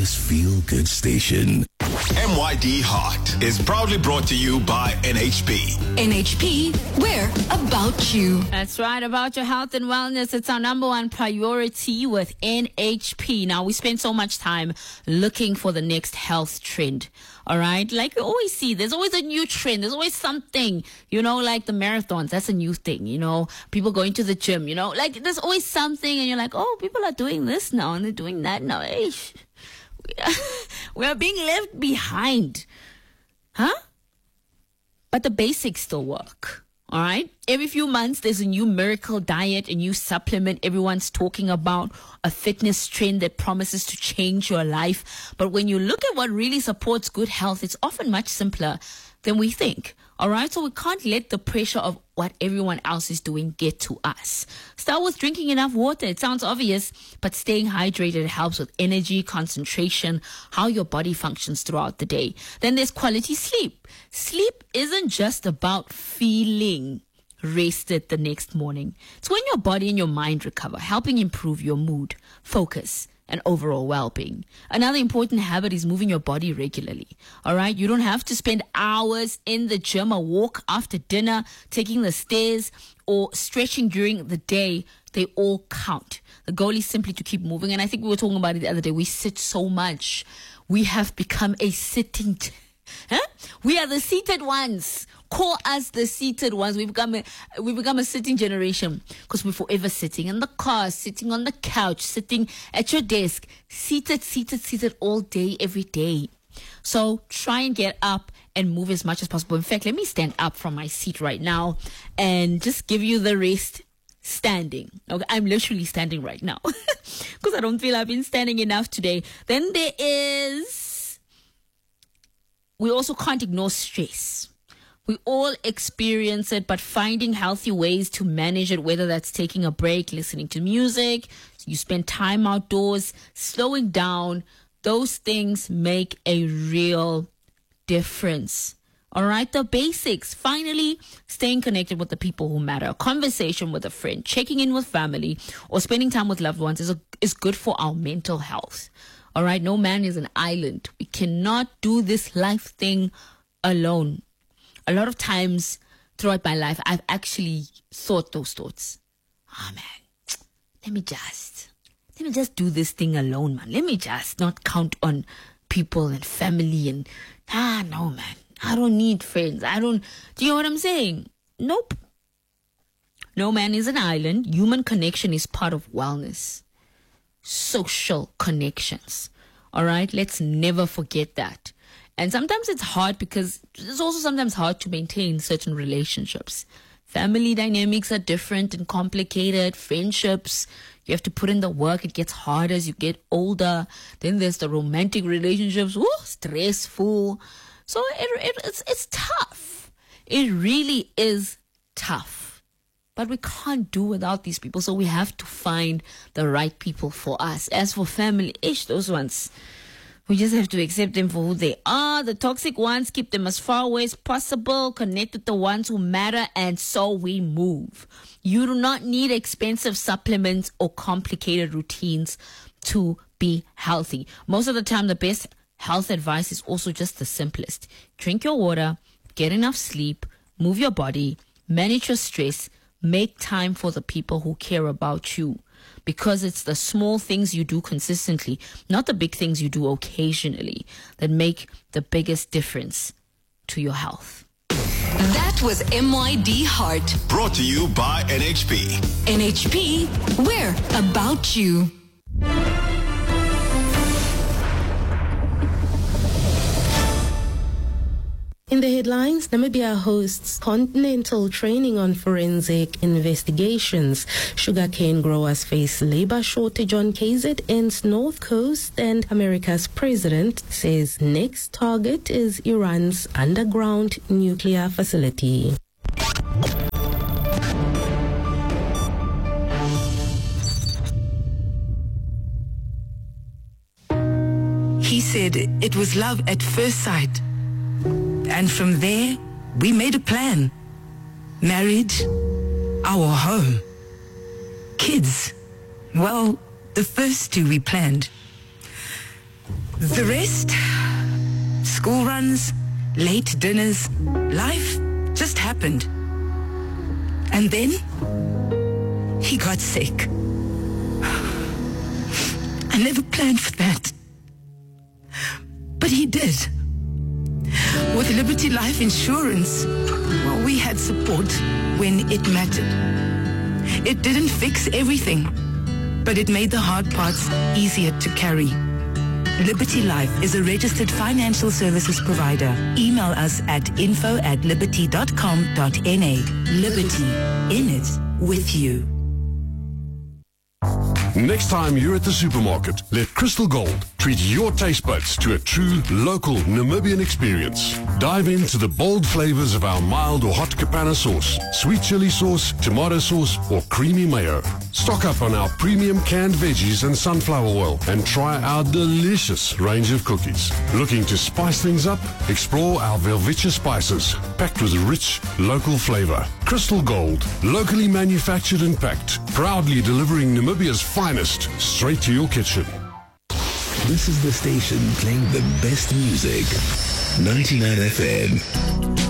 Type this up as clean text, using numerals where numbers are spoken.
Guyana's feel-good station. MYD Heart is proudly brought to you by NHP. NHP, we're about you. That's right, about your health and wellness. It's our number one priority with NHP. Now, we spend so much time looking for the next health trend. All right. Like we always see, there's always a new trend. There's always something, like the marathons. That's a new thing, people going to the gym, like there's always something and you're like, oh, people are doing this now and they're doing that now. Eish. We are being left behind. Huh? But the basics still work. All right. Every few months, there's a new miracle diet, a new supplement everyone's talking about, a fitness trend that promises to change your life. But when you look at what really supports good health, it's often much simpler than we think. All right. So we can't let the pressure of what everyone else is doing get to us. Start with drinking enough water. It sounds obvious, but staying hydrated helps with energy, concentration, how your body functions throughout the day. Then there's quality sleep. Sleep isn't just about feeling rested the next morning. It's when your body and your mind recover, helping improve your mood, focus, and overall well-being. Another important habit is moving your body regularly. All right. You don't have to spend hours in the gym, a walk after dinner, taking the stairs, or stretching during the day. They all count. The goal is simply to keep moving. And I think we were talking about it the other day. We sit so much. We have become a sitting. We are the seated ones. Call us the seated ones. We become a sitting generation because we're forever sitting in the car, sitting on the couch, sitting at your desk, seated all day, every day. So try and get up and move as much as possible. In fact, let me stand up from my seat right now and just give you the rest standing. Okay, I'm literally standing right now because I don't feel I've been standing enough today. Then we also can't ignore stress. We all experience it, but finding healthy ways to manage it, whether that's taking a break, listening to music, you spend time outdoors, slowing down, those things make a real difference. All right, the basics. Finally, staying connected with the people who matter. A conversation with a friend, checking in with family, or spending time with loved ones is good for our mental health. All right, no man is an island. We cannot do this life thing alone. A lot of times throughout my life, I've actually thought those thoughts. Oh, man, let me just do this thing alone, man. Let me just not count on people and family and, no, man. I don't need friends. Do you know what I'm saying? Nope. No man is an island. Human connection is part of wellness. Social connections. All right? Let's never forget that. And sometimes it's hard because it's also sometimes hard to maintain certain relationships. Family dynamics are different and complicated. Friendships, you have to put in the work. It gets harder as you get older. Then there's the romantic relationships. Stressful. So it's tough. It really is tough. But we can't do without these people. So we have to find the right people for us. As for family, those ones, we just have to accept them for who they are. The toxic ones, keep them as far away as possible. Connect with the ones who matter, and so we move. You do not need expensive supplements or complicated routines to be healthy. Most of the time, the best health advice is also just the simplest. Drink your water, get enough sleep, move your body, manage your stress, make time for the people who care about you. Because it's the small things you do consistently, not the big things you do occasionally, that make the biggest difference to your health. That was MYD Heart. Brought to you by NHP. NHP, we're about you. In the headlines, Namibia hosts continental training on forensic investigations. Sugarcane growers face labor shortage on KZN's North Coast, and America's president says next target is Iran's underground nuclear facility. He said it was love at first sight. And from there, we made a plan. Marriage, our home. Kids, well, the first two we planned. The rest? School runs, late dinners, life just happened. And then he got sick. I never planned for that. But he did. With Liberty Life Insurance, well, we had support when it mattered. It didn't fix everything, but it made the hard parts easier to carry. Liberty Life is a registered financial services provider. Email us at info@liberty.com.na. Liberty, in it with you. Next time you're at the supermarket, let Crystal Gold treat your taste buds to a true local Namibian experience. Dive into the bold flavors of our mild or hot Capana sauce, sweet chili sauce, tomato sauce, or creamy mayo. Stock up on our premium canned veggies and sunflower oil and try our delicious range of cookies. Looking to spice things up? Explore our Velveeta spices, packed with rich local flavor. Crystal Gold, locally manufactured and packed, proudly delivering Namibia's finest straight to your kitchen. This is the station playing the best music. 99 FM.